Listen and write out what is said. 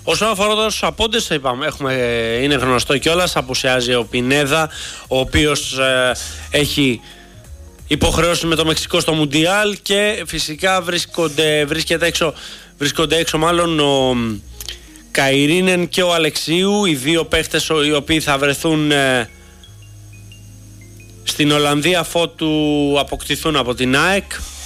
Όσον αφορά τους απόντες, είναι γνωστό κιόλας, απουσιάζει ο Πινέδα, ο οποίος έχει υποχρεώσει με το Μεξικό στο Μουντιάλ, και φυσικά βρίσκονται έξω μάλλον ο Καϊρίνεν και ο Αλεξίου, οι δύο παίχτες οι οποίοι θα βρεθούν στην Ολλανδία αφότου αποκτηθούν από την ΑΕΚ.